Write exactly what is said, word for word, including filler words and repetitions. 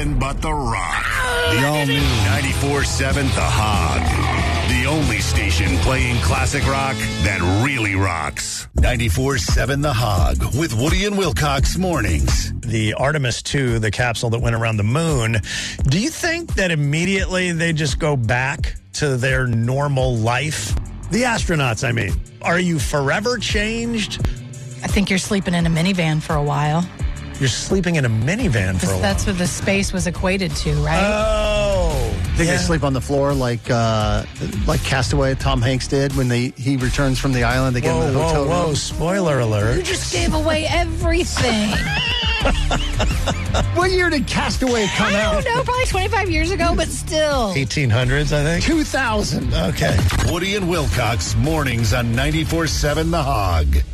nothing but The Rock. The all-new ninety-four seven The Hog. The only station playing classic rock that really rocks. ninety-four seven The Hog with Woody and Wilcox mornings. The Artemis two, the capsule that went around the moon, do you think that immediately they just go back to their normal life? The astronauts, I mean. Are you forever changed? I think you're sleeping in a minivan for a while. You're sleeping in a minivan for a while. That's what the space was equated to, right? Oh. I think yeah. they sleep on the floor like uh, like Castaway, Tom Hanks did when they he returns from the island. They get Whoa, in the hotel whoa, whoa. room. Spoiler alert. You just gave away everything. What year did Castaway come I out? don't know, probably twenty-five years ago, but still. eighteen hundreds, I think. two thousand. Okay. Woody and Wilcox mornings on ninety-four seven The Hog.